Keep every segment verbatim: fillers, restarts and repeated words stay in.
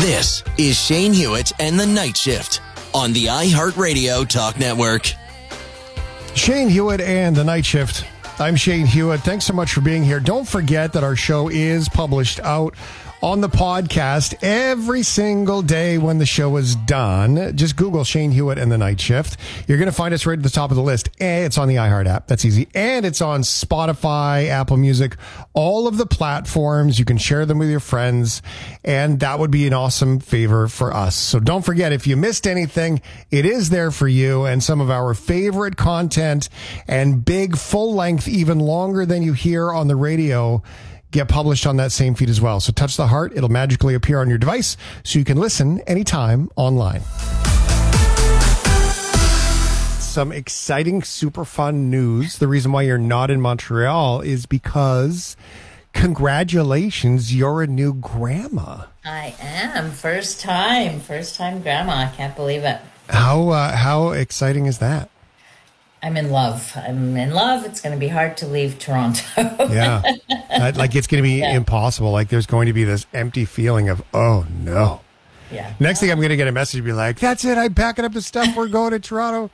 This is Shane Hewitt and the Night Shift on the iHeartRadio Talk Network. Shane Hewitt and the Night Shift. I'm Shane Hewitt. Thanks so much for being here. Don't forget that our show is published out on the podcast every single day when the show is done. Just Google Shane Hewitt and the Night Shift. You're going to find us right at the top of the list. And it's on the iHeart app. That's easy. And it's on Spotify, Apple Music, all of the platforms. You can share them with your friends. And that would be an awesome favor for us. So don't forget, if you missed anything, it is there for you. And some of our favorite content and big full length, even longer than you hear on the radio, get published on that same feed as well. So touch the heart. It'll magically appear on your device so you can listen anytime online. Some exciting, super fun news. The reason why you're not in Montreal is because congratulations, you're a new grandma. I am. First time. First time grandma. I can't believe it. How, uh, how exciting is that? I'm in love. I'm in love. It's going to be hard to leave Toronto. Yeah. Uh, like it's going to be yeah. impossible. Like there's going to be this empty feeling of, oh no. Yeah. Next thing I'm going to get a message and be like, that's it. I'm packing up the stuff. We're going to Toronto.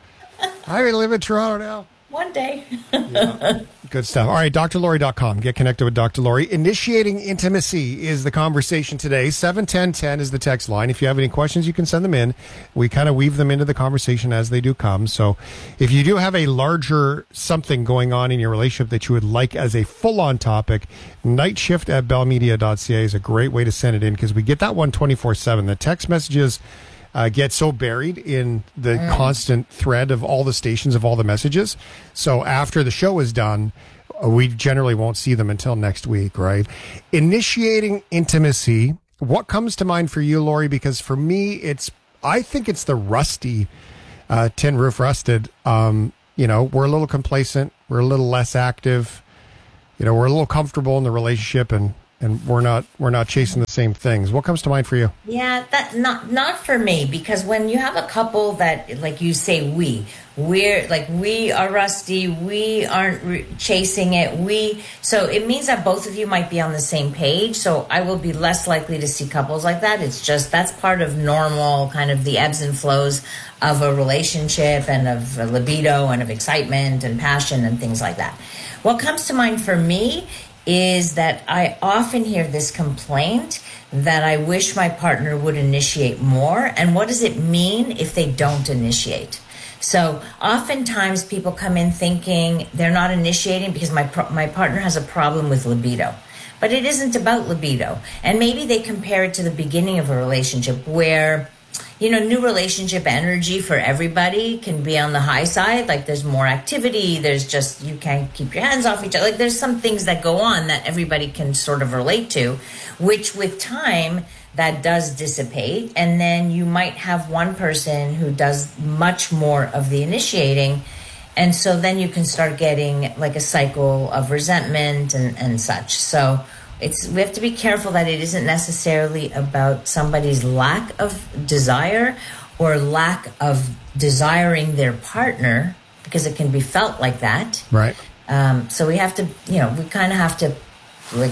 I live in Toronto now. One day. Yeah. Good stuff. All right, D R Lori dot com. Get connected with Doctor Lori. Initiating intimacy is the conversation today. seven ten ten is the text line. If you have any questions, you can send them in. We kind of weave them into the conversation as they do come. So if you do have a larger something going on in your relationship that you would like as a full-on topic, nightshift at bell media dot c a is a great way to send it in because we get that one twenty-four seven. The text messages Uh, get so buried in the mm. constant thread of all the stations of all the messages. So after the show is done, uh, we generally won't see them until next week, right? Initiating intimacy. What comes to mind for you, Lori? Because for me, it's, I think it's the rusty, uh, tin roof rusted. Um, you know, we're a little complacent. We're a little less active. You know, we're a little comfortable in the relationship and, and we're not we're not chasing the same things. What comes to mind for you? Yeah, that not not for me, because when you have a couple that, like you say, we we're like we are rusty, we aren't re- chasing it, we so it means that both of you might be on the same page. So I will be less likely to see couples like that. It's just that's part of normal kind of the ebbs and flows of a relationship and of libido and of excitement and passion and things like that. What comes to mind for me is that I often hear this complaint that I wish my partner would initiate more. And what does it mean if they don't initiate? So oftentimes people come in thinking they're not initiating because my my partner has a problem with libido. But it isn't about libido. And maybe they compare it to the beginning of a relationship where, you know, new relationship energy for everybody can be on the high side. Like there's more activity. There's just, you can't keep your hands off each other. Like there's some things that go on that everybody can sort of relate to, which with time that does dissipate. And then you might have one person who does much more of the initiating. And so then you can start getting like a cycle of resentment and, and such. So It's we have to be careful that it isn't necessarily about somebody's lack of desire or lack of desiring their partner, because it can be felt like that. Right. Um, so we have to, you know, we kind of have to like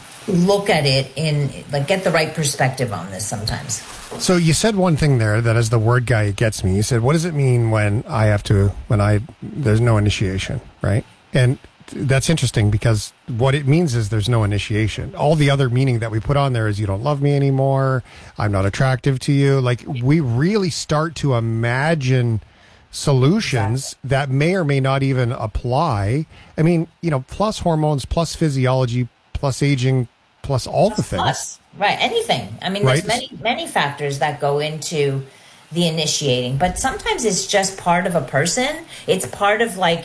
look at it in like get the right perspective on this sometimes. So you said one thing there that as the word guy, it gets me. You said, what does it mean when I have to, when I, there's no initiation, right? And that's interesting because what it means is there's no initiation. All the other meaning that we put on there is you don't love me anymore. I'm not attractive to you. Like we really start to imagine solutions exactly. that may or may not even apply. I mean, you know, plus hormones, plus physiology, plus aging, plus all plus the things. Plus, right. Anything. I mean, right? there's many, many factors that go into the initiating, but sometimes it's just part of a person. It's part of like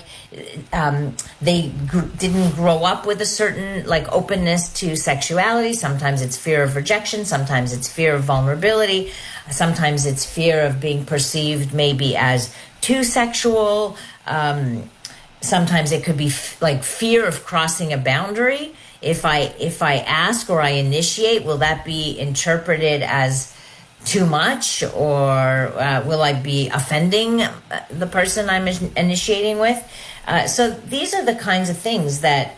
um, they gr- didn't grow up with a certain like openness to sexuality. Sometimes it's fear of rejection. Sometimes it's fear of vulnerability. Sometimes it's fear of being perceived maybe as too sexual. Um, sometimes it could be f- like fear of crossing a boundary. If I if I ask or I initiate, will that be interpreted as too much, or uh, will I be offending the person I'm initiating with? Uh, so these are the kinds of things that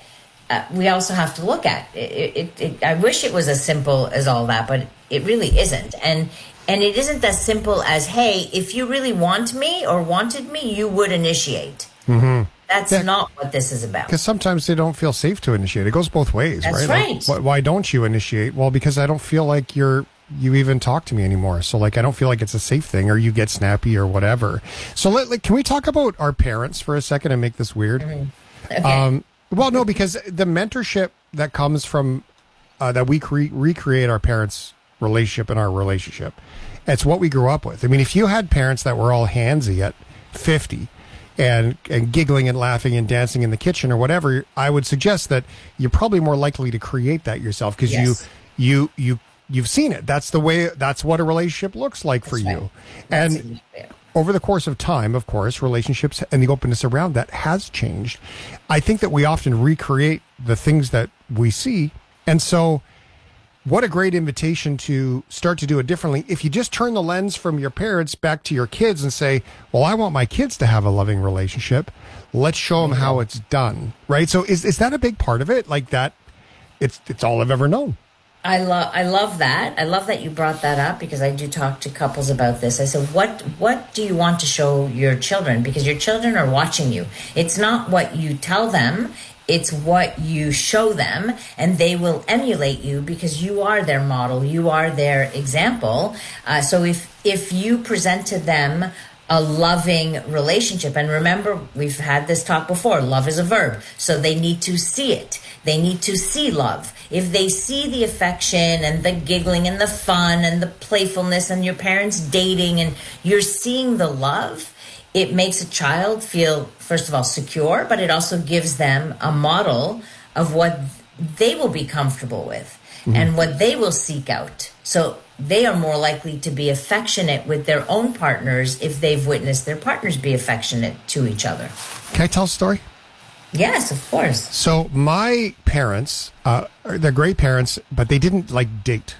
uh, we also have to look at. It, it, it, I wish it was as simple as all that, but it really isn't. And and it isn't as simple as, hey, if you really want me or wanted me, you would initiate. Mm-hmm. That's yeah. not what this is about. Because sometimes they don't feel safe to initiate. It goes both ways, That's right? right. Like, why don't you initiate? Well, because I don't feel like you're you even talk to me anymore. So, like, I don't feel like it's a safe thing, or you get snappy or whatever. So, let, like, can we talk about our parents for a second and make this weird? Mm-hmm. Okay. Um, well, no, because the mentorship that comes from uh, that we cre- recreate our parents' relationship and our relationship. It's what we grew up with. I mean, if you had parents that were all handsy at fifty and and giggling and laughing and dancing in the kitchen or whatever, I would suggest that you're probably more likely to create that yourself because Yes. you you you you've seen it. That's the way. That's what a relationship looks like for That's you. right. That's And it. over the course of time, of course, relationships and the openness around that has changed. I think that we often recreate the things that we see. And so what a great invitation to start to do it differently. If you just turn the lens from your parents back to your kids and say, well, I want my kids to have a loving relationship. Let's show them how it's done. Right. So is, is that a big part of it? Like that? It's, it's all I've ever known. I love I love that. I love that you brought that up because I do talk to couples about this. I said, "What what do you want to show your children? Because your children are watching you. It's not what you tell them, it's what you show them, and they will emulate you because you are their model, you are their example. Uh, so if if you present to them a loving relationship, and remember, we've had this talk before, love is a verb, so they need to see it. They need to see love. If they see the affection and the giggling and the fun and the playfulness and your parents dating and you're seeing the love, it makes a child feel, first of all, secure, but it also gives them a model of what they will be comfortable with mm-hmm. and what they will seek out. So they are more likely to be affectionate with their own partners if they've witnessed their partners be affectionate to each other. Can I tell a story? Yes, of course. So my parents, uh, they're great parents, but they didn't like date.